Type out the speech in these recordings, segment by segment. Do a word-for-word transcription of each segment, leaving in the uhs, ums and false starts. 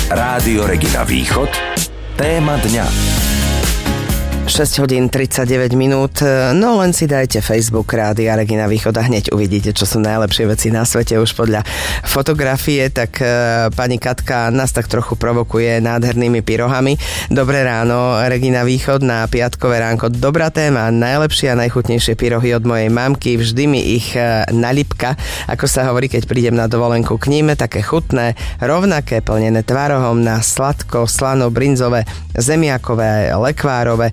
Rádio Regina Východ. Téma dňa. šesť hodín tridsaťdeväť minút, no len si dajte Facebook Rádia Regina Východ a hneď uvidíte, čo sú najlepšie veci na svete už podľa fotografie, tak e, pani Katka nás tak trochu provokuje nádhernými pyrohami. Dobré ráno, Regina Východ na piatkové ránko. Dobrá téma, najlepšie a najchutnejšie pyrohy od mojej mamky, vždy mi ich e, nalipka, ako sa hovorí, keď prídem na dovolenku k ním, také chutné, rovnaké, plnené tvarohom na sladko, slano, brinzové, zemiakové, lekvárové,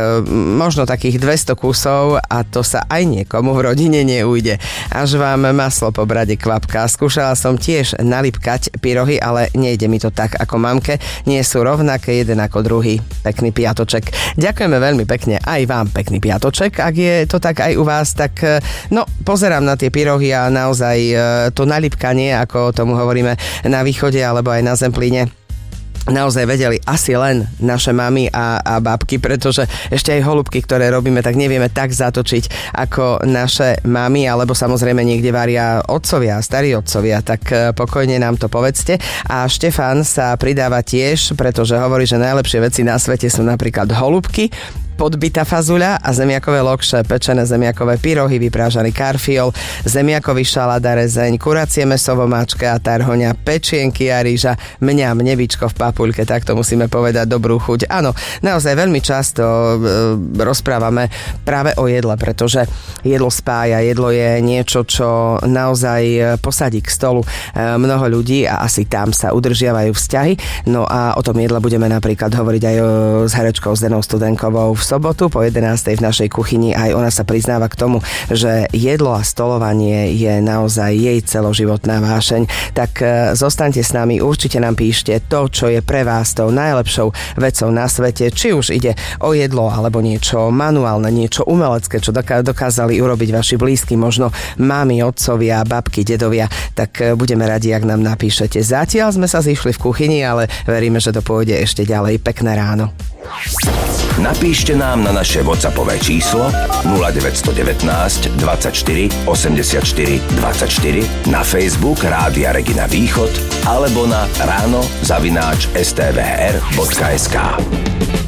možno takých dvesto kusov a to sa aj niekomu v rodine neujde. Až vám maslo po brade kvapká. Skúšala som tiež nalipkať pyrohy, ale nejde mi to tak ako mamke. Nie sú rovnaké jeden ako druhý. Pekný piatoček. Ďakujeme veľmi pekne aj vám pekný piatoček. Ak je to tak aj u vás, tak no, pozerám na tie pyrohy a naozaj to nalipkanie, ako tomu hovoríme na východe alebo aj na Zemplíne, naozaj vedeli asi len naše mami a, a babky, pretože ešte aj holubky, ktoré robíme, tak nevieme tak zatočiť ako naše mami, alebo samozrejme niekde varia otcovia, starí otcovia, tak pokojne nám to povedzte. A Štefan sa pridáva tiež, pretože hovorí, že najlepšie veci na svete sú napríklad holubky, podbitá fazuľa a zemiakové lokše, pečené zemiakové pyrohy, vyprážaný karfiol, zemiakový šalát a rezeň, kuracie mäso vo máčke a tarhoňa, pečienky a rýža, mňam, nebičko v papuľke, tak to musíme povedať, dobrú chuť. Áno, naozaj veľmi často e, rozprávame práve o jedle, pretože jedlo spája, jedlo je niečo, čo naozaj posadí k stolu e, mnoho ľudí a asi tam sa udržiavajú vzťahy. No a o tom jedle budeme napríklad hovoriť aj o, s herečkou Zdenou Studenkovou v sobotu po jedenástej v našej kuchyni. Aj ona sa priznáva k tomu, že jedlo a stolovanie je naozaj jej celoživotná vášeň. Tak zostaňte s nami, určite nám píšte to, čo je pre vás tou najlepšou vecou na svete, či už ide o jedlo alebo niečo manuálne, niečo umelecké, čo dokázali urobiť vaši blízky, možno mami, otcovia, babky, dedovia, tak budeme radi, ak nám napíšete. Zatiaľ sme sa zišli v kuchyni, ale veríme, že to pôjde ešte ďalej. Pekné ráno. Napíšte nám na naše WhatsAppové číslo nula deväť jedna deväť dvadsaťštyri osemdesiatštyri dvadsaťštyri, na Facebook Rádia Regina Východ alebo na ráno zavináč es té vé er bodka es ká.